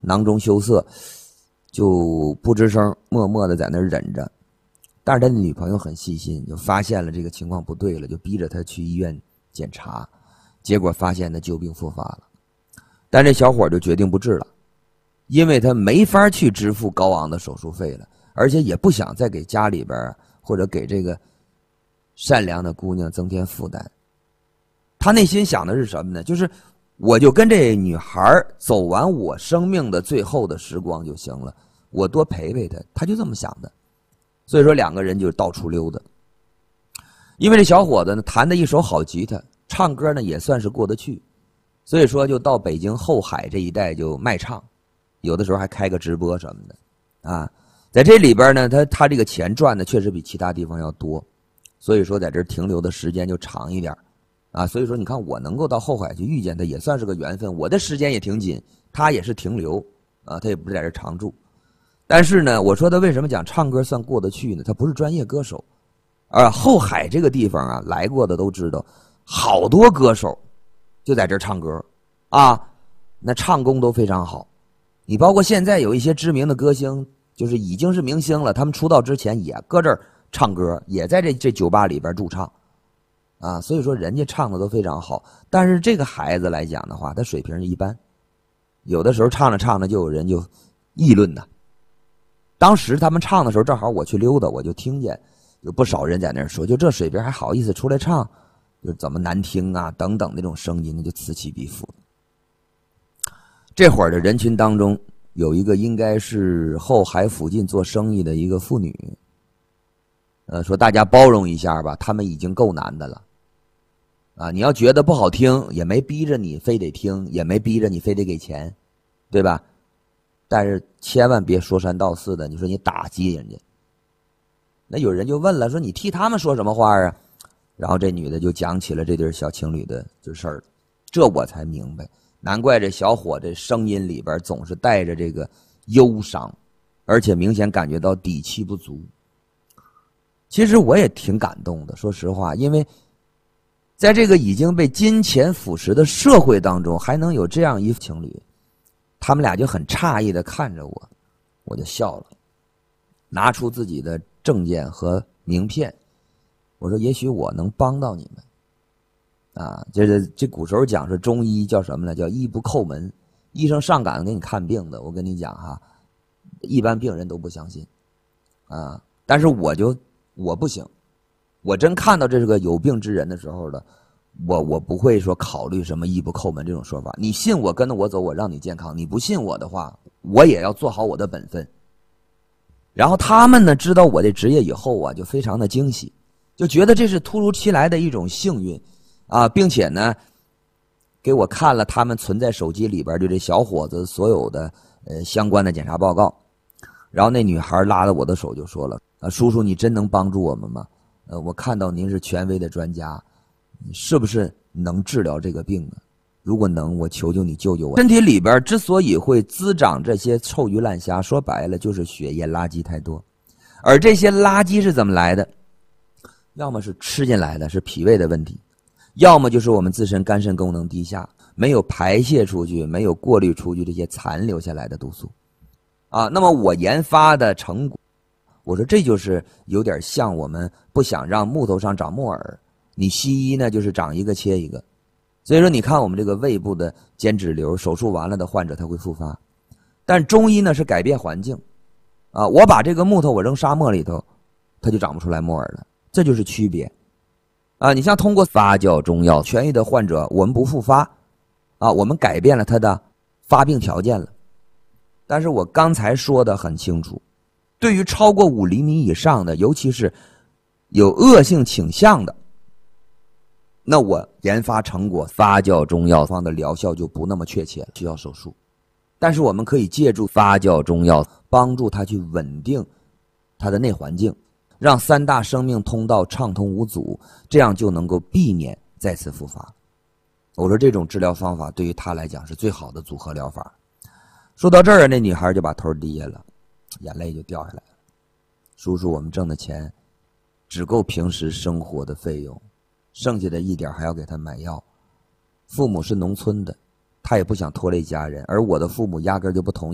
囊中羞涩，就不吱声，默默的在那儿忍着。但是他的女朋友很细心，就发现了这个情况不对了，就逼着他去医院检查，结果发现他旧病复发了。但这小伙就决定不治了，因为他没法去支付高昂的手术费了，而且也不想再给家里边或者给这个善良的姑娘增添负担。他内心想的是什么呢？就是我就跟这女孩走完我生命的最后的时光就行了，我多陪陪她，他就这么想的。所以说两个人就到处溜达。因为这小伙子呢弹的一手好吉他，唱歌呢也算是过得去，所以说就到北京后海这一带就卖唱，有的时候还开个直播什么的啊。在这里边呢，他这个钱赚的确实比其他地方要多，所以说在这停留的时间就长一点啊。所以说你看我能够到后海去遇见他也算是个缘分，我的时间也挺紧，他也是停留啊，他也不是在这常住。但是呢，我说他为什么讲唱歌算过得去呢？他不是专业歌手，后海这个地方啊，来过的都知道，好多歌手就在这儿唱歌啊，那唱功都非常好。你包括现在有一些知名的歌星，就是已经是明星了，他们出道之前也搁这儿唱歌，也在这酒吧里边驻唱啊，所以说人家唱的都非常好。但是这个孩子来讲的话，他水平一般，有的时候唱着唱着就有人就议论他。当时他们唱的时候，正好我去溜达，我就听见有不少人在那儿说，就这水平还好意思出来唱，就怎么难听啊等等那种声音，就此起彼伏。这会儿的人群当中有一个应该是后海附近做生意的一个妇女，说大家包容一下吧，他们已经够难的了啊！你要觉得不好听，也没逼着你非得听，也没逼着你非得给钱，对吧？但是千万别说三道四的，你说你打击人家。那有人就问了，说你替他们说什么话啊？然后这女的就讲起了这对小情侣的这事儿，这我才明白，难怪这小伙这声音里边总是带着这个忧伤，而且明显感觉到底气不足。其实我也挺感动的，说实话，因为在这个已经被金钱腐蚀的社会当中，还能有这样一情侣，他们俩就很诧异的看着我，我就笑了，拿出自己的证件和名片，我说也许我能帮到你们啊。这古时候讲是中医叫什么呢？叫医不叩门，医生上岗给你看病的，我跟你讲哈，一般病人都不相信啊。但是我不行，我真看到这是个有病之人的时候的，我不会说考虑什么医不叩门这种说法。你信我，跟着我走，我让你健康；你不信我的话，我也要做好我的本分。然后他们呢，知道我这职业以后啊，就非常的惊喜，就觉得这是突如其来的一种幸运啊，并且呢，给我看了他们存在手机里边就这小伙子所有的相关的检查报告。然后那女孩拉着我的手就说了：“叔叔，你真能帮助我们吗？我看到您是权威的专家，你是不是能治疗这个病呢？如果能，我求求你救救我。身体里边之所以会滋长这些臭鱼烂虾，说白了就是血液垃圾太多。而这些垃圾是怎么来的？要么是吃进来的，是脾胃的问题，要么就是我们自身肝肾功能低下，没有排泄出去，没有过滤出去这些残留下来的毒素啊。那么我研发的成果，我说这就是有点像我们不想让木头上长木耳，你西医呢就是长一个切一个。所以说你看我们这个胃部的间质瘤，手术完了的患者他会复发，但中医呢是改变环境啊，我把这个木头我扔沙漠里头，它就长不出来木耳了，这就是区别啊。你像通过发酵中药痊愈的患者，我们不复发啊，我们改变了他的发病条件了。但是我刚才说的很清楚，对于超过5厘米以上的，尤其是有恶性倾向的，那我研发成果发酵中药方的疗效就不那么确切了，需要手术。但是我们可以借助发酵中药帮助他去稳定他的内环境，让3大生命通道畅通无阻，这样就能够避免再次复发。我说这种治疗方法对于他来讲是最好的组合疗法。说到这儿，那女孩就把头低下了，眼泪就掉下来了。叔叔，我们挣的钱只够平时生活的费用，剩下的一点还要给他买药。父母是农村的，他也不想拖累家人，而我的父母压根就不同意